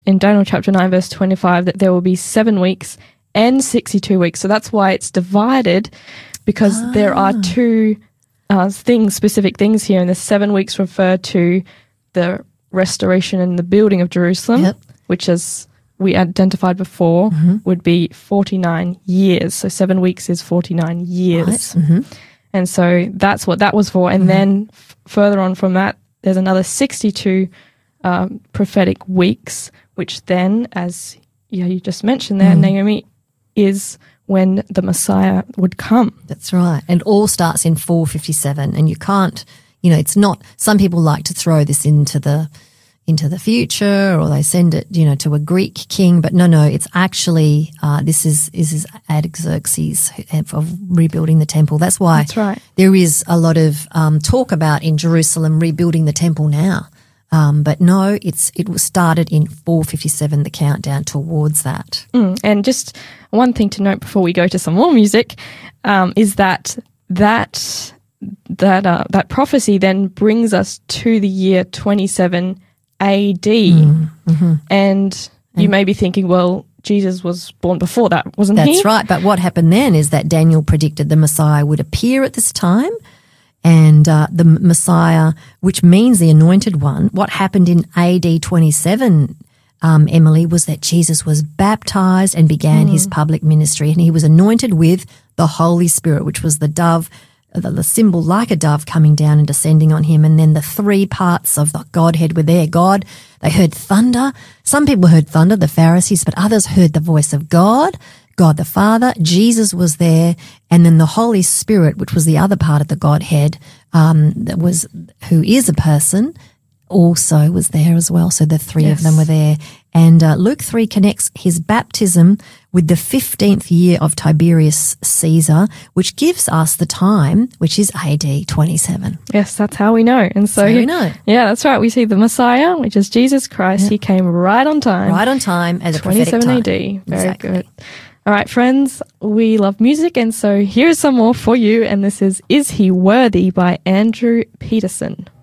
in Daniel chapter 9, verse 25, that there will be 7 weeks and 62 weeks. So that's why it's divided, because there are two specific things here. And the 7 weeks refer to the restoration and the building of Jerusalem, which, as we identified before, would be 49 years. So 7 weeks is 49 years. Right. And so that's what that was for. And then further on from that, there's another 62 prophetic weeks, which then, as you just mentioned there, Naomi, is when the Messiah would come. That's right. And all starts in 457. And you can't, it's not, some people like to throw this into the future, or they send it, to a Greek king. But no, it's actually, this is Artaxerxes of rebuilding the temple. That's why there is a lot of talk about in Jerusalem rebuilding the temple now. But no, it was started in 457, the countdown towards that. And just one thing to note before we go to some more music is that prophecy then brings us to the year 27 AD. And you may be thinking, well, Jesus was born before that, wasn't he? That's right. But what happened then is that Daniel predicted the Messiah would appear at this time. And the Messiah, which means the anointed one, what happened in AD 27, Emily, was that Jesus was baptized and began his public ministry. And he was anointed with the Holy Spirit, which was the dove, the symbol like a dove coming down and descending on him. And then the three parts of the Godhead were there. God, they heard thunder. Some people heard thunder, the Pharisees, but others heard the voice of God the Father. Jesus was there. And then the Holy Spirit, which was the other part of the Godhead, who is a person, also was there as well. So the three of them were there. And Luke 3 connects his baptism with the 15th year of Tiberius Caesar, which gives us the time, which is AD 27. Yes, that's how we know. And so we know. Yeah, that's right. We see the Messiah, which is Jesus Christ. He came right on time. Right on time as a prophetic time. 27 AD. Very good. All right, friends, we love music, and so here's some more for you, and this is He Worthy by Andrew Peterson.